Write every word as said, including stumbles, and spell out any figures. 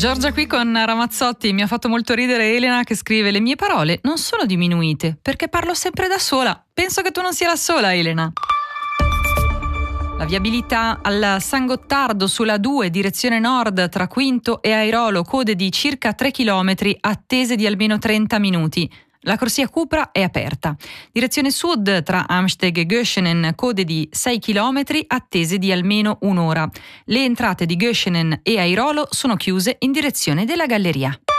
Giorgia qui con Ramazzotti. Mi ha fatto molto ridere Elena che scrive: le mie parole non sono diminuite perché parlo sempre da sola. Penso che tu non sia la sola, Elena. La viabilità al San Gottardo sulla due, direzione nord, tra Quinto e Airolo, code di circa tre chilometri, attese di almeno trenta minuti. La corsia Cupra è aperta. Direzione sud, tra Amsteg e Göschenen, code di sei chilometri, attese di almeno un'ora. Le entrate di Göschenen e Airolo sono chiuse in direzione della galleria.